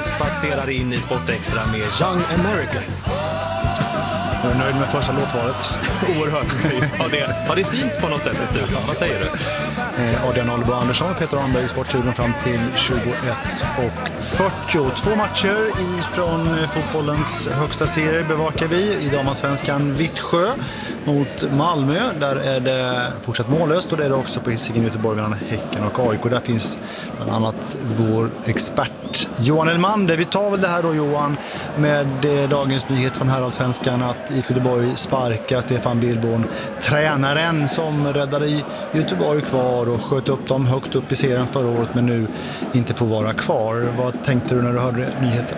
spatserar in i Sportextra med Young Americans. Jag är nöjd med första låtvalet. Oerhört nöjd. Har det syns på något sätt i studion? Vad säger du? Adrian Oliver Andersson och Peter Anderberg i Sportstudion fram till 21:40. 2 matcher från fotbollens högsta serie bevakar vi. I damallsvenskan Vittsjö mot Malmö. Där är det fortsatt mållöst och det är det också på Hisingen Göteborg mellan Häcken och AIK. Där finns bland annat vår expert Johan Elmander. Vi tar väl det här då, Johan, med dagens nyhet från Heraldsvenskan att i Göteborg sparkar Stefan Billborn tränaren som räddade Göteborg kvar och sköt upp dem högt upp i serien förra året men nu inte får vara kvar. Vad tänkte du när du hörde nyheten?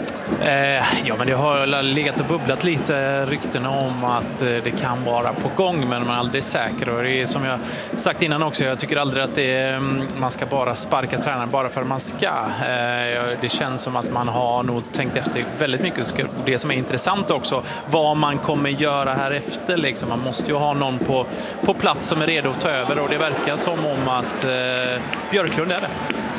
Ja, men det har legat och bubblat lite ryktena om att det kan vara på gång, men man är aldrig säker. Och det är som jag sagt innan också, jag tycker aldrig att man ska bara sparka tränaren bara för att man ska. Det känns som att man har nog tänkt efter väldigt mycket. Det som är intressant också, vad man kommer göra här efter. Liksom. Man måste ju ha någon på plats som är redo att ta över, och det verkar som om att Björklund är det.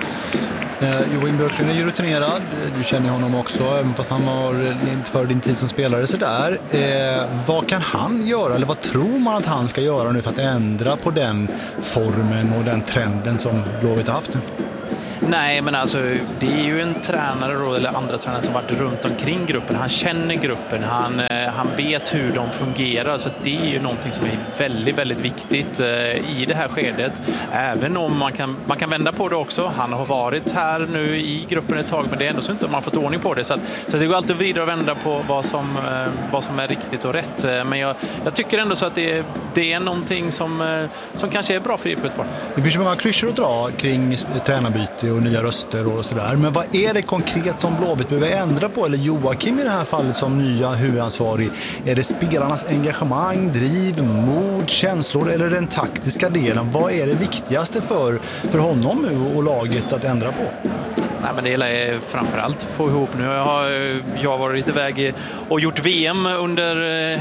Johan Björklund är ju rutinerad, du känner honom också, även fast han var lite för din tid som spelare. Så där. Vad kan han göra, eller vad tror man att han ska göra nu för att ändra på den formen och den trenden som Blåvitt har haft nu? Nej, men alltså det är ju en tränare då, eller andra tränare som varit runt omkring gruppen. Han känner gruppen, han vet hur de fungerar, så det är ju någonting som är väldigt, väldigt viktigt i det här skedet. Även om man kan vända på det också. Han har varit här nu i gruppen ett tag, men det är ändå så inte man har fått ordning på det. Så det går alltid vidare att vända på vad som är riktigt och rätt. Men jag tycker ändå så att det är någonting som kanske är bra för IFK Göteborg. Det finns många klyschor att dra kring tränarbyte och nya röster och sådär. Men vad är det konkret som Blåvitt behöver ändra på? Eller Joakim i det här fallet som nya huvudansvarig? Är det spelarnas engagemang, driv, mod, känslor eller den taktiska delen? Vad är det viktigaste för honom nu och laget att ändra på? Nej, men det gäller är framförallt få ihop nu. Jag har varit iväg och gjort VM under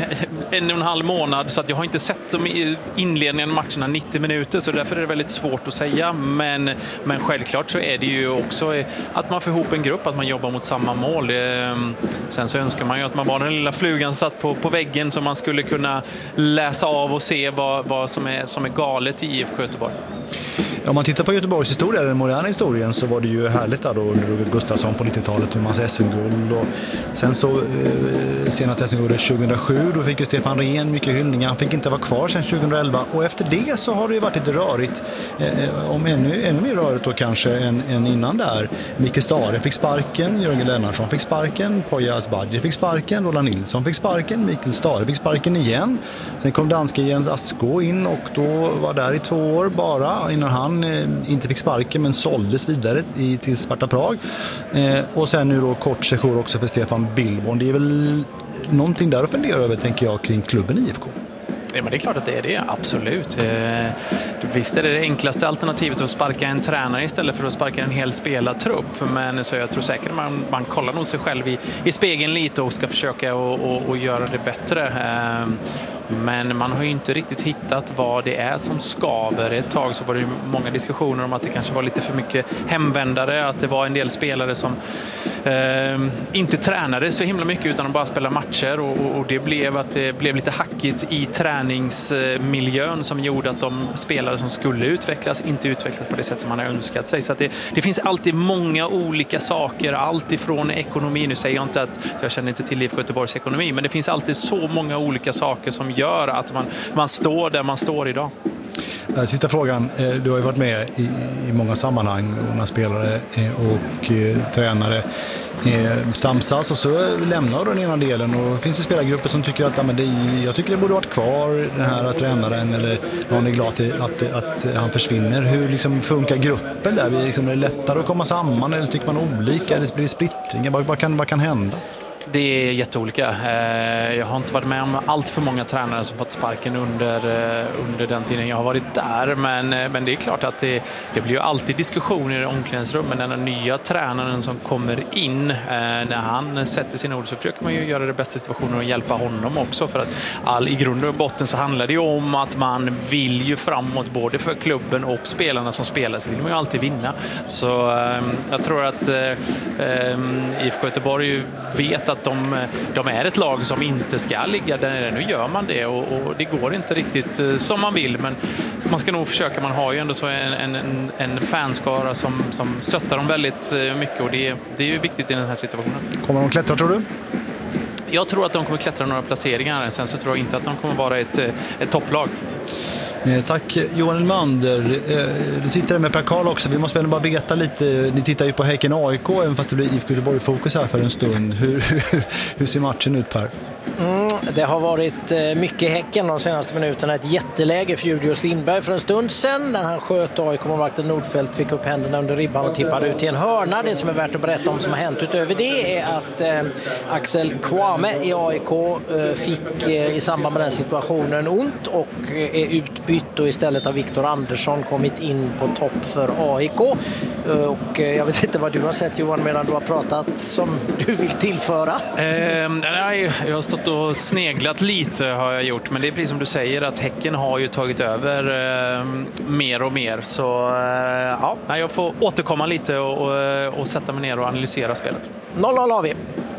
1,5 månad, så att jag har inte sett dem i inledningen av matcherna 90 minuter, så därför är det väldigt svårt att säga. Men självklart så är det ju också att man får ihop en grupp, att man jobbar mot samma mål. Sen så önskar man ju att man var den lilla flugan satt på väggen som man skulle kunna läsa av och se vad som är galet i IFK Göteborg. Om man tittar på Göteborgs historia, den moderna historien, så var det ju härligt där då under Roger Gustafsson på 90-talet med massa SM-guld. Och sen så senast SM-guldet 2007, då fick ju Stefan Rehn mycket hyllningar. Han fick inte vara kvar sedan 2011. Och efter det så har det ju varit lite rörigt, om ännu mer rörigt då kanske än innan där. Micke Stare fick sparken, Jörgen Lennartsson fick sparken, Poya Asbadji fick sparken, Roland Nilsson fick sparken, Mikael Stare fick sparken igen. Sen kom danske Jens Asko in och då var där i 2 år bara innan han inte fick sparken men såldes vidare till Sparta Prag. Och sen nu då kort session också för Stefan Billborn. Det är väl någonting där att fundera över, tänker jag, kring klubben IFK. Ja, men det är klart att det är det, absolut. Visst är det enklaste alternativet att sparka en tränare istället för att sparka en hel spelartrupp. Men så jag tror säkert man kollar nog sig själv i spegeln lite och ska försöka och göra det bättre. Men man har ju inte riktigt hittat vad det är som skaver. Ett tag så var det många diskussioner om att det kanske var lite för mycket hemvändare, att det var en del spelare som inte tränade så himla mycket utan att bara spela matcher, och det blev lite hackigt i träningsmiljön som gjorde att de spelare som skulle utvecklas inte utvecklas på det sätt som man har önskat sig. Så att det finns alltid många olika saker, allt ifrån ekonomi. Nu säger jag inte att jag känner inte till IFK Göteborgs ekonomi, men det finns alltid så många olika saker som gör att man står där man står idag. Sista frågan. Du har ju varit med i många sammanhang, när spelare och tränare samsas och så lämnar den ena delen, och det finns det spelargrupper som tycker att jag tycker det borde varit kvar, den här tränaren, eller någon är glad till att han försvinner. Hur liksom funkar gruppen där? Är det lättare att komma samman, eller tycker man olika, eller blir det splittring? Vad kan hända? Det är jätteolika. Jag har inte varit med om allt för många tränare som fått sparken under den tiden jag har varit där. Men det är klart att det blir ju alltid diskussioner i omklädningsrummen. Den nya tränaren som kommer in, när han sätter sina ord så försöker man ju göra det bästa situationen och hjälpa honom också. För att i grund och botten så handlar det ju om att man vill ju framåt både för klubben och spelarna som spelar. Så vill man ju alltid vinna. Så jag tror att IFK Göteborg vet att de är ett lag som inte ska ligga där nere. Nu gör man det och det går inte riktigt som man vill, men man ska nog försöka. Man har ju ändå så en fanskara som stöttar dem väldigt mycket och det är ju viktigt i den här situationen. Kommer de klättra, tror du? Jag tror att de kommer klättra några placeringar. Sen så tror jag inte att de kommer vara ett topplag. Tack Johan Elmander. Du sitter där med Per Karl också. Vi måste väl bara veta lite. Ni tittar ju på Häcken AIK, även fast det blir IFK Göteborg fokus här för en stund. Hur ser matchen ut, Per? Det har varit mycket Häcken de senaste minuterna. Ett jätteläge för Julius Lindberg för en stund sedan när han sköt AIK-målvakten Nordfeldt, fick upp händerna under ribban och tippade ut i en hörna. Det som är värt att berätta om som har hänt utöver det är att Axel Kwame i AIK fick i samband med den situationen ont och är utbytt och istället har Viktor Andersson kommit in på topp för AIK. Och jag vet inte vad du har sett, Johan, medan du har pratat som du vill tillföra. Nej, jag har stått och sneglat lite har jag gjort, men det är precis som du säger att Häcken har ju tagit över mer och mer, så ja, jag får återkomma lite och sätta mig ner och analysera spelet. 0-0 har vi.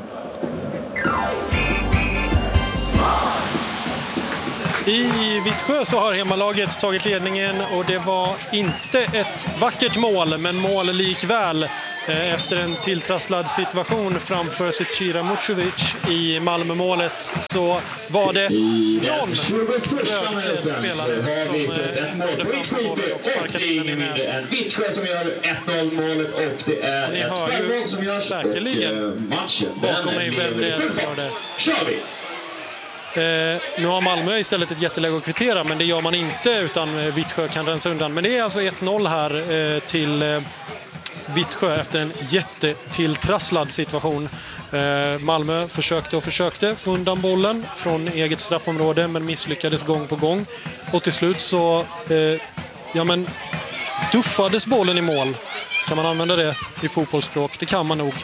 I Vittsjö så har hemmalaget tagit ledningen och det var inte ett vackert mål, men mål likväl. Efter en tilltrasslad situation framför Zecira Mucovic i Malmömålet så var det någon rödklädd spelare som gjorde framför målet och sparkade in den i nät. Vittsjö som gör 1-0 målet och det är ett självmål som gör säkerligen bakom mig vem det är som gör det. Kör vi! Nu har Malmö istället ett jätteläge att kvittera, men det gör man inte utan Vittsjö kan rensa undan. Men det är alltså 1-0 här till Vittsjö efter en jättetilltrasslad situation. Malmö försökte få undan bollen från eget straffområde men misslyckades gång på gång. Och till slut så duffades bollen i mål. Kan man använda det i fotbollsspråk? Det kan man nog.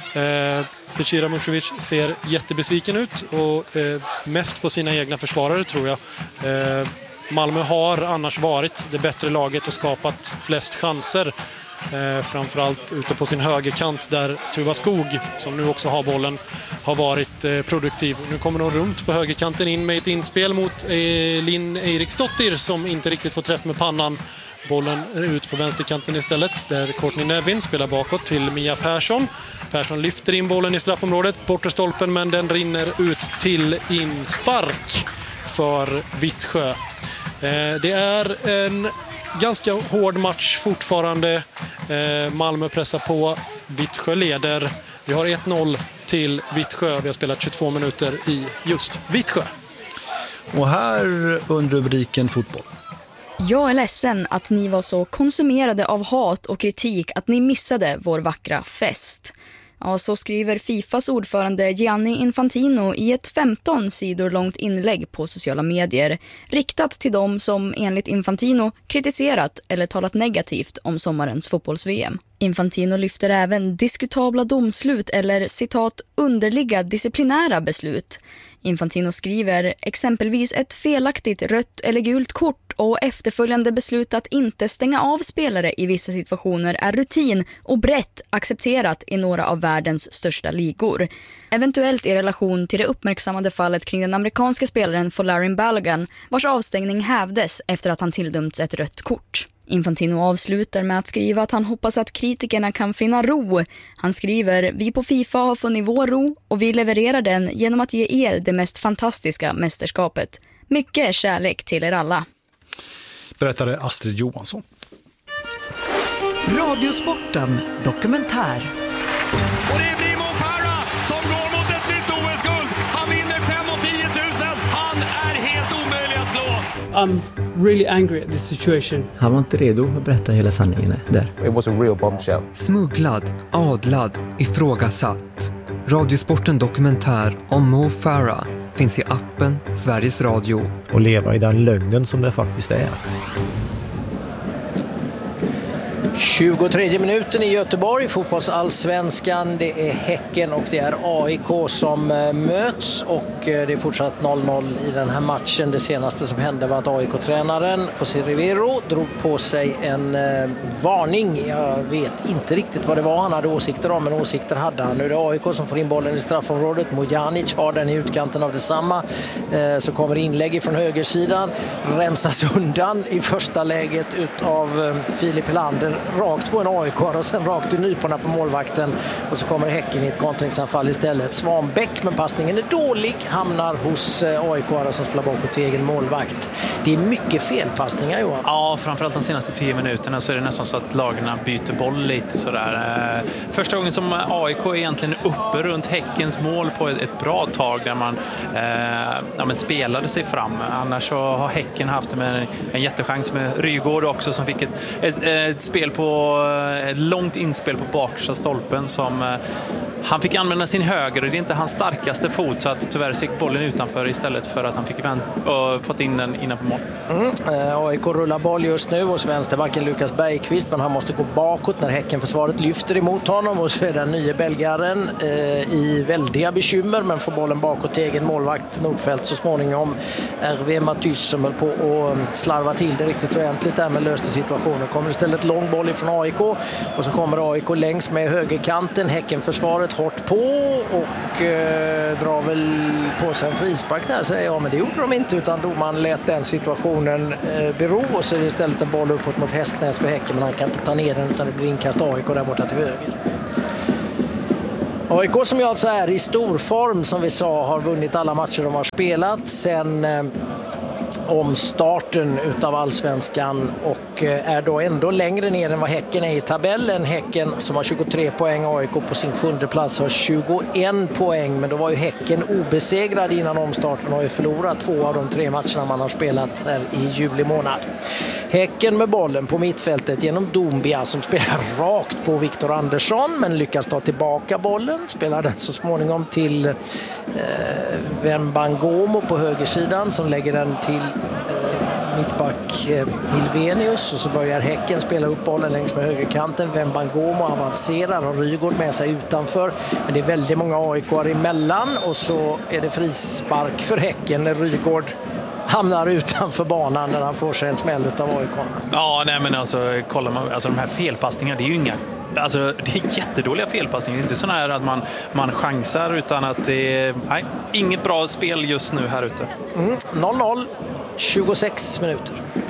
Zecira Mucovic ser jättebesviken ut och mest på sina egna försvarare, tror jag. Malmö har annars varit det bättre laget och skapat flest chanser. Framförallt ute på sin högerkant där Tuva Skog, som nu också har bollen, har varit produktiv. Nu kommer de runt på högerkanten in med ett inspel mot Linn Eiriksdottir som inte riktigt får träff med pannan. Bollen ut på vänsterkanten istället där Courtney Nevin spelar bakåt till Mia Persson. Persson lyfter in bollen i straffområdet, bortre stolpen, men den rinner ut till inspark för Vittsjö. Det är en ganska hård match fortfarande. Malmö pressar på, Vittsjö leder. Vi har 1-0 till Vittsjö. Vi har spelat 22 minuter i just Vittsjö. Och här under rubriken fotboll. Jag är ledsen att ni var så konsumerade av hat och kritik att ni missade vår vackra fest. Ja, så skriver Fifas ordförande Gianni Infantino i ett 15 sidor långt inlägg på sociala medier, riktat till dem som enligt Infantino kritiserat eller talat negativt om sommarens fotbolls-VM. Infantino lyfter även diskutabla domslut eller citat underliga disciplinära beslut. Infantino skriver exempelvis ett felaktigt rött eller gult kort och efterföljande beslut att inte stänga av spelare i vissa situationer är rutin och brett accepterat i några av världens största ligor. Eventuellt i relation till det uppmärksammade fallet kring den amerikanska spelaren Folarin Balogun, vars avstängning hävdes efter att han tilldömts ett rött kort. Infantino avslutar med att skriva att han hoppas att kritikerna kan finna ro. Han skriver, vi på FIFA har funnit vår ro och vi levererar den genom att ge er det mest fantastiska mästerskapet. Mycket kärlek till er alla. Berättade Astrid Johansson. Radiosporten dokumentär. Och det blir Mo Farah som går mot ett nytt OS-guld. Han vinner 5 och 10 000. Han är helt omöjlig att slå. I'm really angry at this situation. Han var inte redo att berätta hela sanningen där. It was a real bombshell. Smugglad, adlad, ifrågasatt. Radiosporten Dokumentär om Mo Farah finns i appen Sveriges Radio. Och leva i den lögnen som det faktiskt är. 23 minuten i Göteborg, fotbollsallsvenskan. Det är Häcken och det är AIK som möts och det är fortsatt 0-0 i den här matchen. Det senaste som hände var att AIK-tränaren José Rivero drog på sig en varning. Jag vet inte riktigt vad det var han hade åsikter om, men åsikter hade han. Nu är det AIK som får in bollen i straffområdet. Mojanic har den i utkanten av detsamma. Så kommer inlägg från högersidan. Rensas undan i första läget utav Filip Helander rakt på en AIK och sen rakt i nyporna på målvakten, och så kommer Häcken i ett kontringsanfall istället. Svanbäck, men passningen är dålig, hamnar hos AIK som spelar bakåt till egen målvakt. Det är mycket felpassningar, Johan. Ja, framförallt de senaste 10 minuterna så är det nästan så att lagarna byter boll lite sådär. Första gången som AIK egentligen är uppe runt Häckens mål på ett bra tag där man spelade sig fram. Annars så har Häcken haft en jättechans med Rygård också, som fick ett spel på ett långt inspel på bakersta stolpen som han fick använda sin höger, och det är inte hans starkaste fot, så att tyvärr gick bollen utanför istället för att han fick fått in den innanför mål. AIK rullar boll just nu hos vänsterbacken Lukas Bergqvist, men han måste gå bakåt när Häckenförsvaret lyfter emot honom, och så är den nya belgaren i väldiga bekymmer, men får bollen bakåt till egen målvakt Nordfeldt så småningom. Hervé Matys som höll på att slarva till det riktigt ordentligt där, men löste situationen. Kommer istället lång boll från AIK, och så kommer AIK längs med högerkanten. Häckenförsvaret hårt på och drar väl på sig en frispark där, säger jag, men det gjorde de inte, utan domaren lät den situationen bero, och så är det istället en boll uppåt mot Hästnäs för Häcken, men han kan inte ta ner den utan det blir inkast AIK där borta till höger. AIK som ju alltså är i stor form, som vi sa, har vunnit alla matcher de har spelat sen om starten utav allsvenskan, och är då ändå längre ner än vad Häcken är i tabellen. Häcken som har 23 poäng, AIK på sin 7:e plats har 21 poäng, men då var ju Häcken obesegrad innan omstarten och har ju förlorat 2 av de 3 matcherna man har spelat här i juli månad. Häcken med bollen på mittfältet genom Doumbia som spelar rakt på Viktor Andersson, men lyckas ta tillbaka bollen, spelar den så småningom till Wembangomo på högersidan som lägger den till mittback Hilvenius, och så börjar Häcken spela upp bollen längs med högerkanten. Wembangomo avancerar, har Rygård med sig utanför, men det är väldigt många AIK-are emellan, och så är det frispark för Häcken när Rygård hamnar utanför banan när han får sig en smäll utav AIK. Ja, nej, men alltså kollar man, alltså de här felpassningarna, det är ju inga, alltså det är jättedåliga felpassningar. Det är inte så här att man chansar, utan att det är inget bra spel just nu här ute. 0-0, 26 minuter.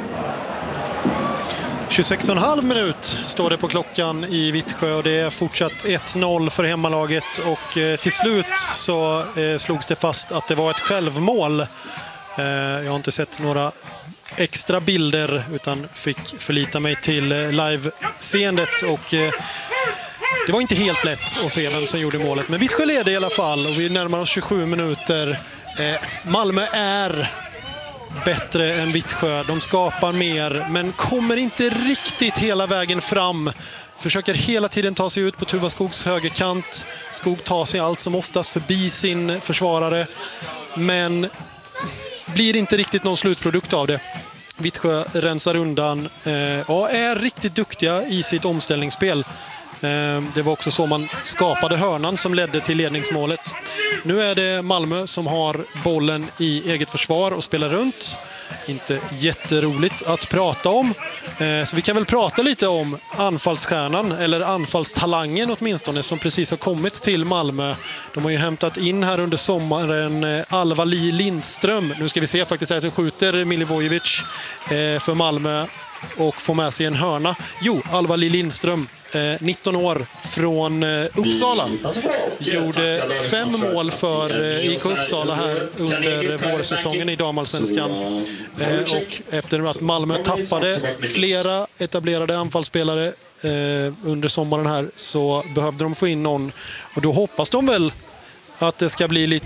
26,5 minut står det på klockan i Vittsjö, och det är fortsatt 1-0 för hemmalaget, och till slut så slogs det fast att det var ett självmål. Jag har inte sett några extra bilder utan fick förlita mig till live-seendet, och det var inte helt lätt att se vem som gjorde målet. Men Vittsjö leder i alla fall, och vi närmar oss 27 minuter. Malmö är bättre än Vittsjö. De skapar mer, men kommer inte riktigt hela vägen fram. Försöker hela tiden ta sig ut på Tuva Skogs högerkant. Skog tar sig allt som oftast förbi sin försvarare, men blir inte riktigt någon slutprodukt av det. Vittsjö rensar undan och är riktigt duktiga i sitt omställningsspel. Det var också så man skapade hörnan som ledde till ledningsmålet. Nu är det Malmö som har bollen i eget försvar och spelar runt. Inte jätteroligt att prata om. Så vi kan väl prata lite om anfallsstjärnan, eller anfallstalangen åtminstone, som precis har kommit till Malmö. De har ju hämtat in här under sommaren Alva-Li Lindström. Nu ska vi se faktiskt att de skjuter Milivojevic för Malmö och får med sig en hörna. Alva-Li Lindström, 19 år från Uppsala, gjorde 5 mål för IK Uppsala här under vårsäsongen i damallsvenskan. Och efter att Malmö tappade flera etablerade anfallsspelare under sommaren här, så behövde de få in någon, och då hoppas de väl att det ska bli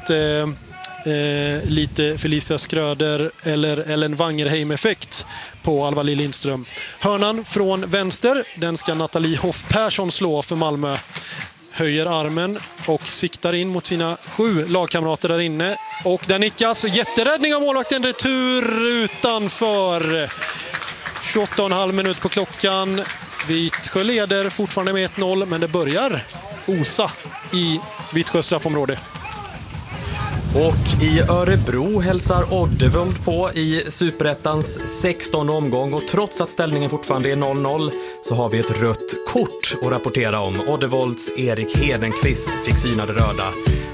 lite Felicia Skröder eller Ellen Wangerheim-effekt på Alva-Li Lindström. Hörnan från vänster, den ska Nathalie Hoff Persson slå för Malmö. höjer armen och siktar in mot sina 7 lagkamrater där inne. Och där nickas, jätteräddning av målvakten, retur utanför. 28,5 minut på klockan. Vittsjö leder fortfarande med 1-0, men det börjar osa i Vittsjö straffområde. Och i Örebro hälsar Oddevold på i Superettans 16:e omgång, och trots att ställningen fortfarande är 0-0 så har vi ett rött kort att rapportera om. Oddevolds Erik Hedenqvist fick syna det röda.